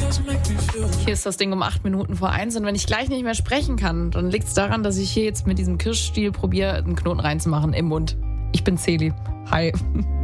Hier ist das Ding um 8 Minuten vor 1 und wenn ich gleich nicht mehr sprechen kann, dann liegt es daran, dass ich hier jetzt mit diesem Kirschstiel probiere, einen Knoten reinzumachen im Mund. Ich bin Celi. Hi.